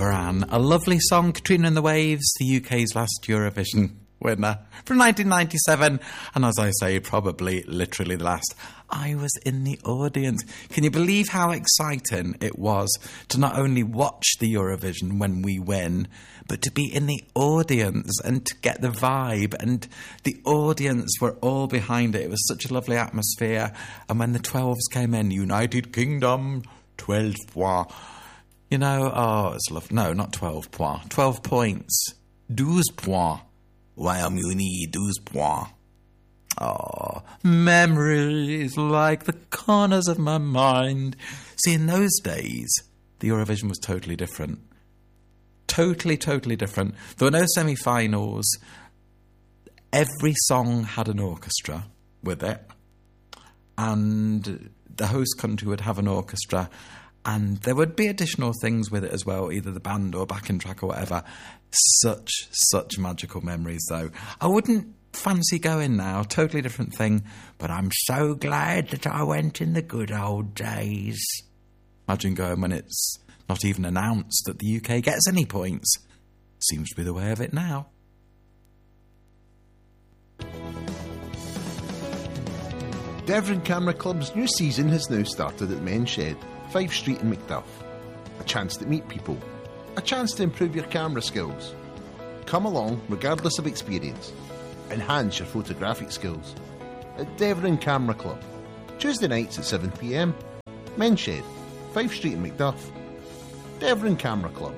for Anne. A lovely song, Katrina and the Waves, the UK's last Eurovision winner from 1997. And as I say, probably literally the last. I was in the audience. Can you believe how exciting it was to not only watch the Eurovision when we win, but to be in the audience and to get the vibe? And the audience were all behind it. It was such a lovely atmosphere. And when the 12s came in, United Kingdom, 12 points. You know, oh, it's lovely. No, not 12 points. 12 points. 12 points. Royaume-Uni, 12 points. Oh, memories like the corners of my mind. See, in those days, the Eurovision was totally different. Totally, totally different. There were no semi-finals. Every song had an orchestra with it. And the host country would have an orchestra. And there would be additional things with it as well, either the band or backing track or whatever. Such magical memories, though. I wouldn't fancy going now, totally different thing, but I'm so glad that I went in the good old days. Imagine going when it's not even announced that the UK gets any points. Seems to be the way of it now. Devon Camera Club's new season has now started at Men's Shed, 5 Street in Macduff. A chance to meet people. A chance to improve your camera skills. Come along regardless of experience. Enhance your photographic skills. At Devon Camera Club. Tuesday nights at 7 p.m. Men's Shed, 5 Street in Macduff. Devon Camera Club.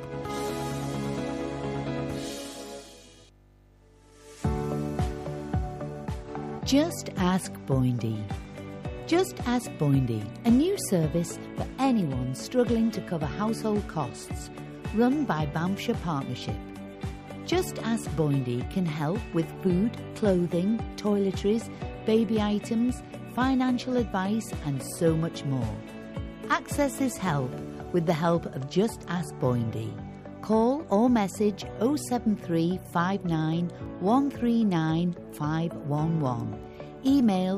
Just Ask Boindy. Just Ask Boindy, a new service for anyone struggling to cover household costs, run by Banffshire Partnership. Just Ask Boindy can help with food, clothing, toiletries, baby items, financial advice and so much more. Access this help with the help of Just Ask Boindy. Call or message 07359 139 511. Email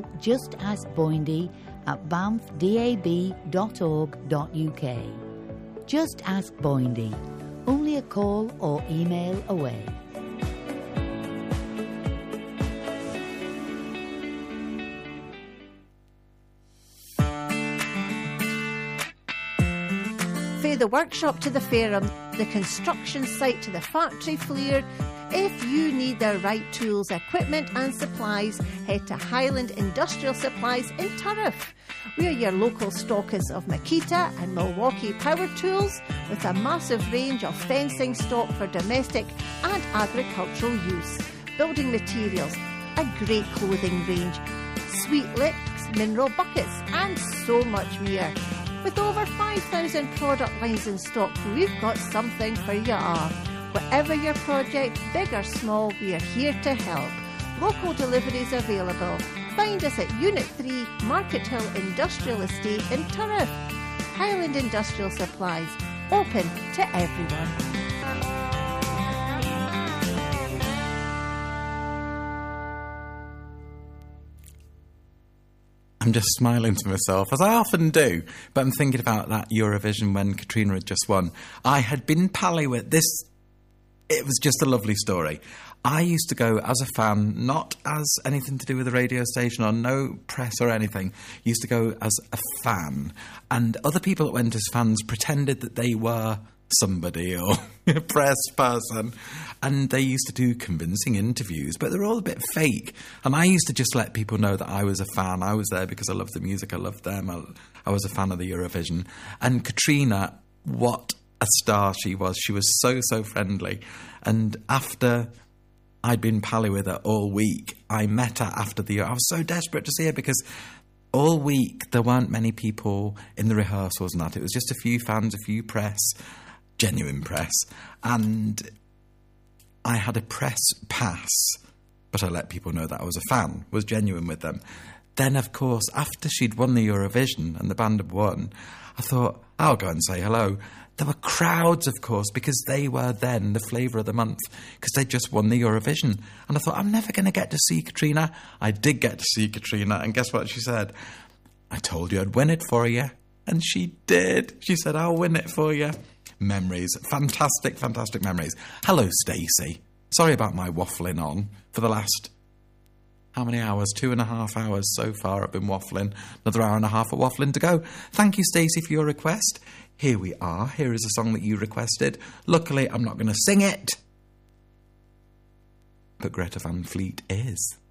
justaskboindy@banffdab.org.uk. Just Ask Boindy. Only a call or email away. Fae the workshop to the Fairham, the construction site to the factory floor. If you need the right tools, equipment and supplies, head to Highland Industrial Supplies in Turriff. We are your local stockers of Makita and Milwaukee power tools with a massive range of fencing stock for domestic and agricultural use, building materials, a great clothing range, sweet licks, mineral buckets and so much more. With over 5,000 product lines in stock, we've got something for you all. Whatever your project, big or small, we are here to help. Local deliveries available. Find us at Unit 3, Market Hill Industrial Estate in Turriff. Highland Industrial Supplies, open to everyone. I'm just smiling to myself, as I often do, but I'm thinking about that Eurovision when Katrina had just won. I had been pally with this. It was just a lovely story. I used to go as a fan, not as anything to do with the radio station or no press or anything. Used to go as a fan. And other people that went as fans pretended that they were somebody or a press person. And they used to do convincing interviews, but they're all a bit fake. And I used to just let people know that I was a fan. I was there because I loved the music. I loved them. I was a fan of the Eurovision. And Katrina, what a star she was. She was so friendly. And after I'd been pally with her all week, I met her after the year. I was so desperate to see her because all week there weren't many people in the rehearsals and that. It was just a few fans, a few press, genuine press. And I had a press pass, but I let people know that I was a fan, was genuine with them. Then, of course, after she'd won the Eurovision and the band had won, I thought, I'll go and say hello. There were crowds, of course, because they were then the flavour of the month, because they'd just won the Eurovision. And I thought, I'm never going to get to see Katrina. I did get to see Katrina, and guess what she said? I told you I'd win it for you. And she did. She said, I'll win it for you. memories. Fantastic, fantastic memories. Hello, Stacey. Sorry about my waffling on for the last... how many hours? 2.5 hours so far I've been waffling. Another hour and a half of waffling to go. Thank you, Stacey, for your request. Here we are. Here is a song that you requested. Luckily, I'm not going to sing it. But Greta Van Fleet is.